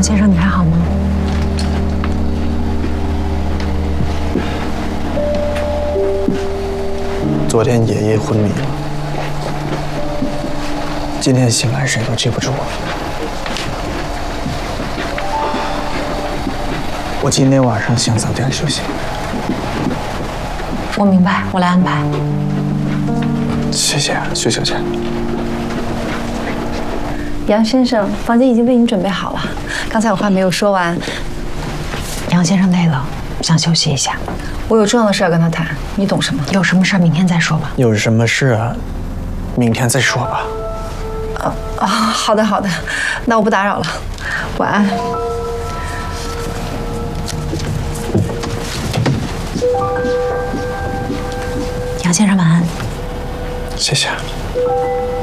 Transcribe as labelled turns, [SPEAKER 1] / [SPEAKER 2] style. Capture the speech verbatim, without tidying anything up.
[SPEAKER 1] 先生，你还好吗？
[SPEAKER 2] 昨天爷爷昏迷了，今天醒来谁都记不住我。我今天晚上想早点休息。
[SPEAKER 1] 我明白，我来安排。
[SPEAKER 2] 谢谢啊，徐小姐。
[SPEAKER 3] 杨先生，房间已经为您准备好了。刚才有话没有说完。
[SPEAKER 1] 杨先生累了，想休息一下。
[SPEAKER 3] 我有重要的事要跟他谈，你懂什么？
[SPEAKER 1] 有什么事明天再说吧。
[SPEAKER 2] 有什么事啊？明天再说吧。
[SPEAKER 3] 啊啊，好的好的，那我不打扰了，晚安。
[SPEAKER 1] 杨先生晚安。
[SPEAKER 2] 谢谢。